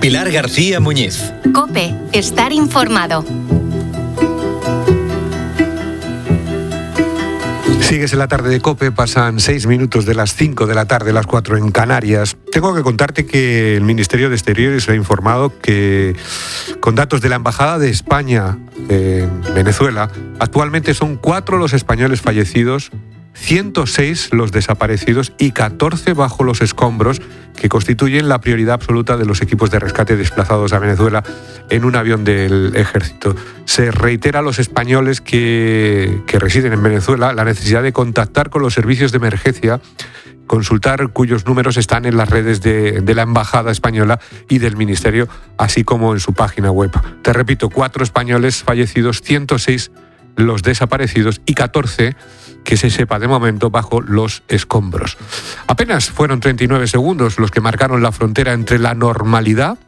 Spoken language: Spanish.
Pilar García Muñiz. COPE, estar informado. Sigues en la tarde de COPE, pasan 6 minutos de las 5 de la tarde, las 4 en Canarias. Tengo que contarte que el Ministerio de Exteriores ha informado que, con datos de la Embajada de España en Venezuela, actualmente son 4 los españoles fallecidos, 106 los desaparecidos y 14 bajo los escombros, que constituyen la prioridad absoluta de los equipos de rescate desplazados a Venezuela en un avión del ejército. Se reitera a los españoles que residen en Venezuela la necesidad de contactar con los servicios de emergencia, consultar cuyos números están en las redes de la Embajada Española y del Ministerio, así como en su página web. Te repito, 4 españoles fallecidos, 106 los desaparecidos y 14, que se sepa de momento, bajo los escombros. Apenas fueron 39 segundos los que marcaron la frontera entre la normalidad